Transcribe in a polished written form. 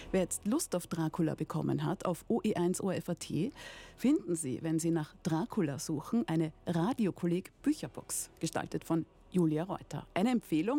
Wer jetzt Lust auf Dracula bekommen hat, auf OE1 ORF.at finden Sie, wenn Sie nach Dracula suchen, eine Radiokolleg Bücherbox, gestaltet von Julia Reuter. Eine Empfehlung